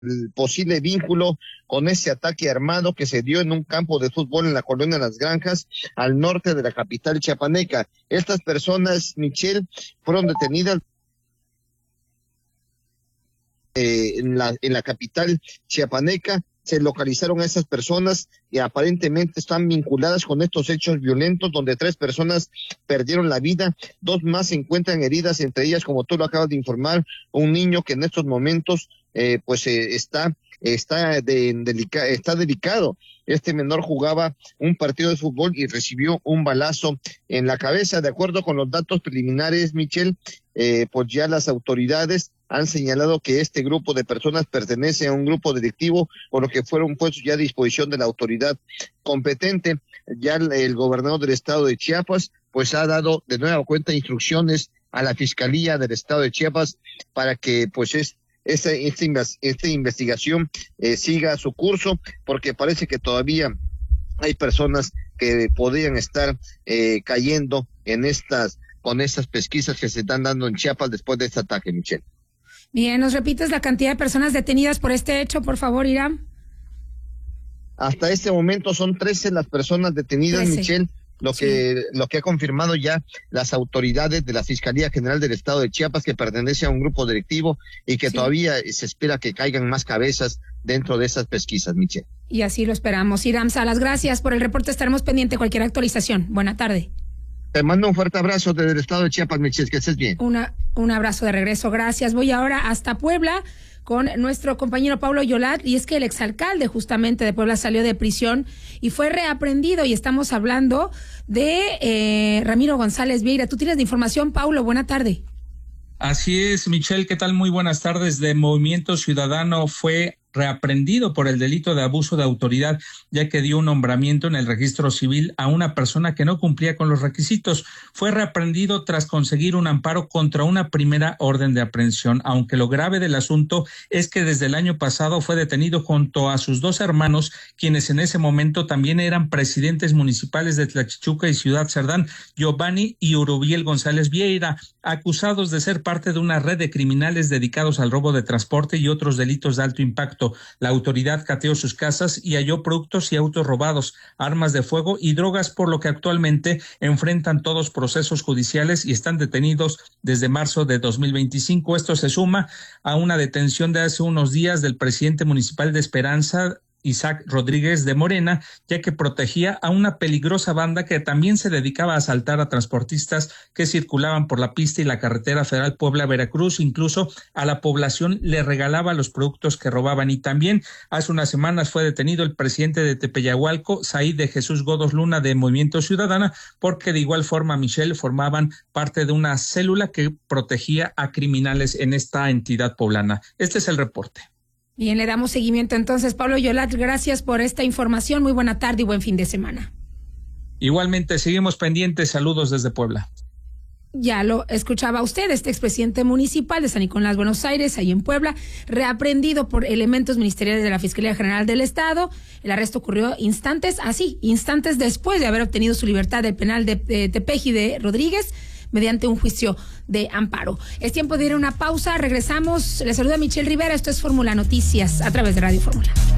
el posible vínculo con ese ataque armado que se dio en un campo de fútbol en la colonia Las Granjas, al norte de la capital chiapaneca. Estas personas, Michelle, fueron detenidas en la capital chiapaneca. Se localizaron a esas personas y aparentemente están vinculadas con estos hechos violentos donde 3 personas perdieron la vida, 2 más se encuentran heridas, entre ellas, como tú lo acabas de informar, un niño que en estos momentos está delicado. Este menor jugaba un partido de fútbol y recibió un balazo en la cabeza. De acuerdo con los datos preliminares, Michelle, pues ya las autoridades han señalado que este grupo de personas pertenece a un grupo delictivo, por lo que fueron puestos ya a disposición de la autoridad competente. Ya el gobernador del estado de Chiapas pues ha dado de nueva cuenta instrucciones a la Fiscalía del estado de Chiapas para que pues esta investigación siga su curso, porque parece que todavía hay personas que podrían estar cayendo con estas pesquisas que se están dando en Chiapas después de este ataque, Michelle. Bien, ¿nos repites la cantidad de personas detenidas por este hecho, por favor, Iram? Hasta este momento son 13 las personas detenidas, 13. Michelle, lo que ha confirmado ya las autoridades de la Fiscalía General del Estado de Chiapas, que pertenece a un grupo delictivo y que todavía se espera que caigan más cabezas dentro de esas pesquisas, Michelle. Y así lo esperamos. Iram Salas, gracias por el reporte, estaremos pendientes de cualquier actualización. Buena tarde. Te mando un fuerte abrazo desde el estado de Chiapas, Michelle, que estés bien. Un abrazo de regreso, gracias. Voy ahora hasta Puebla con nuestro compañero Paulo Yolat, y es que el exalcalde justamente de Puebla salió de prisión y fue reaprendido, y estamos hablando de Ramiro González Vieira. Tú tienes la información, Paulo, buena tarde. Así es, Michelle, ¿qué tal? Muy buenas tardes. De Movimiento Ciudadano fue reaprendido por el delito de abuso de autoridad, ya que dio un nombramiento en el registro civil a una persona que no cumplía con los requisitos. Fue reaprendido tras conseguir un amparo contra una primera orden de aprehensión, aunque lo grave del asunto es que desde el año pasado fue detenido junto a sus 2 hermanos, quienes en ese momento también eran presidentes municipales de Tlachichuca y Ciudad Cerdán, Giovanni y Urubiel González Vieira, acusados de ser parte de una red de criminales dedicados al robo de transporte y otros delitos de alto impacto. La autoridad cateó sus casas y halló productos y autos robados, armas de fuego y drogas, por lo que actualmente enfrentan todos procesos judiciales y están detenidos desde marzo de 2025. Esto se suma a una detención de hace unos días del presidente municipal de Esperanza, Isaac Rodríguez de Morena, ya que protegía a una peligrosa banda que también se dedicaba a asaltar a transportistas que circulaban por la pista y la carretera federal Puebla-Veracruz. Incluso a la población le regalaba los productos que robaban. Y también hace unas semanas fue detenido el presidente de Tepeyahualco, Said de Jesús Godos Luna, de Movimiento Ciudadana, porque de igual forma, Michelle, formaban parte de una célula que protegía a criminales en esta entidad poblana. Este es el reporte. Bien, le damos seguimiento entonces. Pablo Yolat, gracias por esta información. Muy buena tarde y buen fin de semana. Igualmente, seguimos pendientes. Saludos desde Puebla. Ya lo escuchaba usted, este expresidente municipal de San Nicolás, Buenos Aires, ahí en Puebla, reaprendido por elementos ministeriales de la Fiscalía General del Estado. El arresto ocurrió instantes después de haber obtenido su libertad del penal de Tepeji de Rodríguez, mediante un juicio de amparo. Es tiempo de ir a una pausa, regresamos. Les saluda Michelle Rivera, esto es Fórmula Noticias a través de Radio Fórmula.